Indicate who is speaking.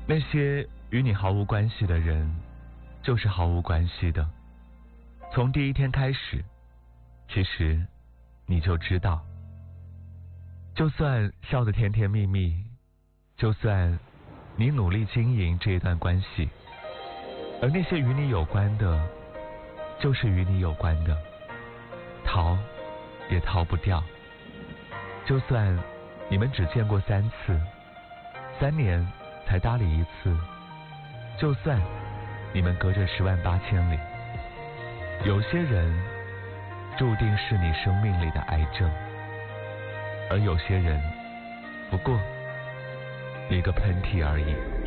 Speaker 1: 那些与你毫无关系的人，就是毫无关系的。从第一天开始，其实你就知道，就算笑得甜甜蜜蜜，就算你努力经营这一段关系，而那些与你有关的，就是与你有关的，逃也逃不掉。就算你们只见过3次，3年才搭理1次，就算你们隔着10万8千里，有些人注定是你生命里的癌症，而有些人不过一个喷嚏而已。